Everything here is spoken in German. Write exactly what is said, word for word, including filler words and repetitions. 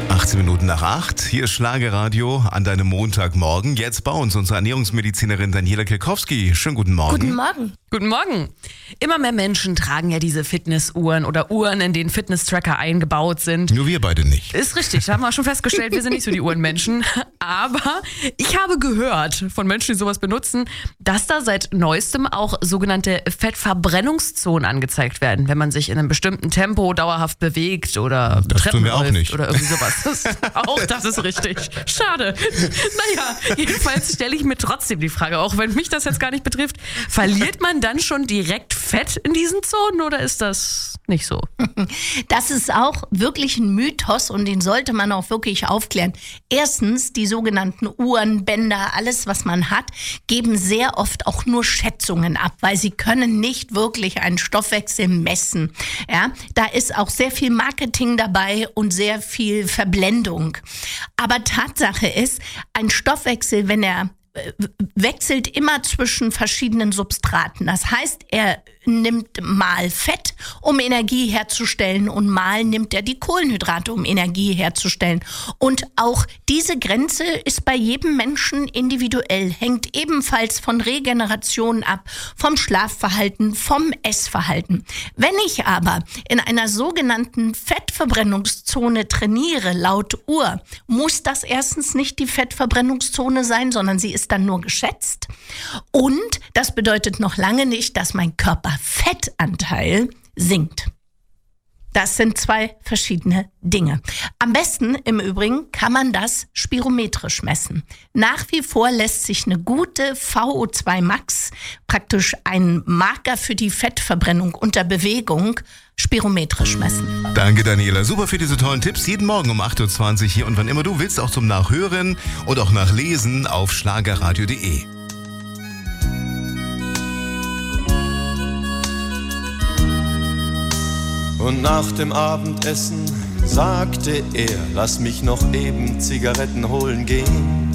achtzehn Minuten nach acht. Hier ist Schlagerradio an deinem Montagmorgen. Jetzt bei uns unsere Ernährungsmedizinerin Daniela Kirkowski. Schönen guten Morgen. Guten Morgen. Guten Morgen. Immer mehr Menschen tragen ja diese Fitnessuhren oder Uhren, in denen Fitness-Tracker eingebaut sind. Nur wir beide nicht. Ist richtig, da haben wir schon festgestellt, wir sind nicht so die Uhrenmenschen. Aber ich habe gehört von Menschen, die sowas benutzen, dass da seit neuestem auch sogenannte Fettverbrennungszonen angezeigt werden, wenn man sich in einem bestimmten Tempo dauerhaft bewegt oder Das Treppen tun wir auch läuft nicht. oder irgendwie sowas. Das, auch das ist richtig. Schade. Naja, jedenfalls stelle ich mir trotzdem die Frage, auch wenn mich das jetzt gar nicht betrifft, verliert man dann schon direkt Fett in diesen Zonen oder ist das nicht so? Das ist auch wirklich ein Mythos und den sollte man auch wirklich aufklären. Erstens, die sogenannten Uhren, Bänder, alles was man hat, geben sehr oft auch nur Schätzungen ab, weil sie können nicht wirklich einen Stoffwechsel messen. Ja, da ist auch sehr viel Marketing dabei und sehr viel Verblendung. Aber Tatsache ist, ein Stoffwechsel, wenn er wechselt immer zwischen verschiedenen Substraten. Das heißt, er nimmt mal Fett, um Energie herzustellen und mal nimmt er die Kohlenhydrate, um Energie herzustellen. Und auch diese Grenze ist bei jedem Menschen individuell, hängt ebenfalls von Regeneration ab, vom Schlafverhalten, vom Essverhalten. Wenn ich aber in einer sogenannten Fettverbrennungszone trainiere, laut Uhr, muss das erstens nicht die Fettverbrennungszone sein, sondern sie ist dann nur geschätzt. Und das bedeutet noch lange nicht, dass mein Körperfettanteil sinkt. Das sind zwei verschiedene Dinge. Am besten im Übrigen kann man das spirometrisch messen. Nach wie vor lässt sich eine gute V O zwei Max, praktisch ein Marker für die Fettverbrennung unter Bewegung, spirometrisch messen. Danke, Daniela. Super für diese tollen Tipps. Jeden Morgen um acht Uhr zwanzig hier und wann immer du willst, auch zum Nachhören und auch Nachlesen auf schlagerradio punkt de. Und nach dem Abendessen sagte er, lass mich noch eben Zigaretten holen gehen.